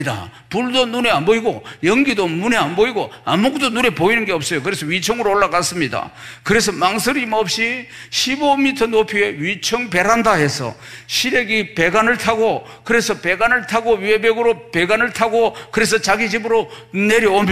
불도 눈에 안 보이고 연기도 눈에 안 보이고 아무것도 눈에 보이는 게 없어요. 그래서 위층으로 올라갔습니다. 그래서 망설임 없이 15m 높이의 위층 베란다에서 시래기 배관을 타고, 그래서 배관을 타고 외벽으로 배관을 타고, 그래서 자기 집으로 내려옵니다.